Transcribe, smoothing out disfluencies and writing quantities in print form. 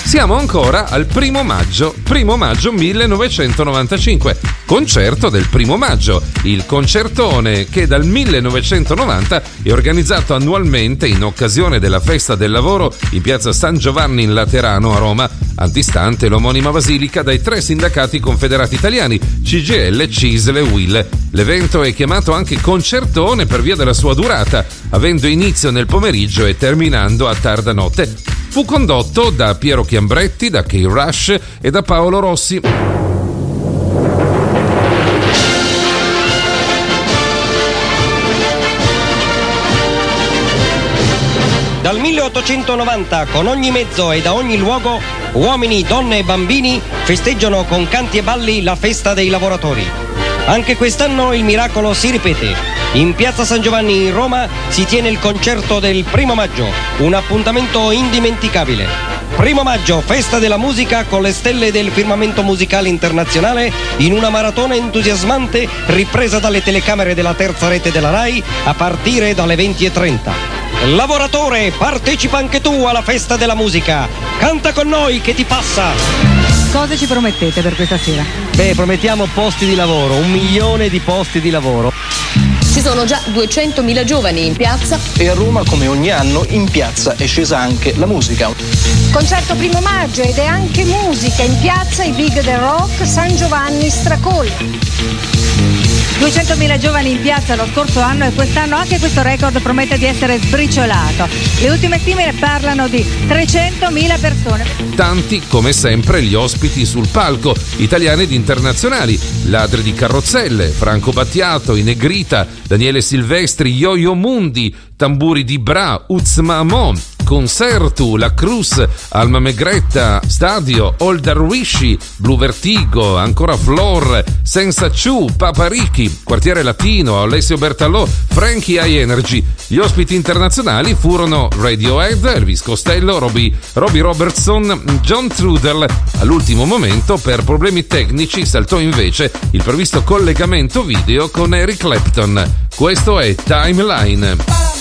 Siamo ancora al 1 maggio 1995, concerto del 1 maggio, il concertone che dal 1990 è organizzato annualmente in occasione della festa del lavoro in piazza San Giovanni in Laterano a Roma, antistante l'omonima basilica, dai 3 sindacati confederati italiani, CGIL, CISL e UIL. L'evento è chiamato anche concertone per via della sua durata, avendo inizio nel pomeriggio e terminando a tarda notte. Fu condotto da Piero Chiambretti, da Kay Rush e da Paolo Rossi. Dal 1890, con ogni mezzo e da ogni luogo, uomini, donne e bambini festeggiano con canti e balli la festa dei lavoratori. Anche quest'anno il miracolo si ripete. In piazza San Giovanni in Roma si tiene il concerto del 1 maggio, un appuntamento indimenticabile. 1 maggio, festa della musica con le stelle del firmamento musicale internazionale in una maratona entusiasmante ripresa dalle telecamere della terza rete della RAI a partire dalle 20:30. Lavoratore, partecipa anche tu alla festa della musica. Canta con noi che ti passa. Cosa ci promettete per questa sera? Promettiamo posti di lavoro, 1 milione di posti di lavoro. Ci sono già 200.000 giovani in piazza. E a Roma, come ogni anno, in piazza è scesa anche la musica. Concerto 1 maggio ed è anche musica in piazza, i big del rock, San Giovanni stracolli. 200.000 giovani in piazza lo scorso anno e quest'anno anche questo record promette di essere sbriciolato. Le ultime stime parlano di 300.000 persone. Tanti, come sempre, gli ospiti sul palco, italiani ed internazionali, ladri di carrozzelle, Franco Battiato, I Negrita, Daniele Silvestri, Yo-Yo Mundi, tamburi di Bra, Uzma Amon, Concertu, La Cruz, Alma Megretta, Stadio, Old Darwishi, Blue Vertigo, ancora Flor, Senza Ciù, Papa Ricchi, Quartiere Latino, Alessio Bertalò, Frankie High Energy. Gli ospiti internazionali furono Radiohead, Elvis Costello, Robbie Robertson, John Trudell. All'ultimo momento, per problemi tecnici, saltò invece il previsto collegamento video con Eric Clapton. Questo è Timeline.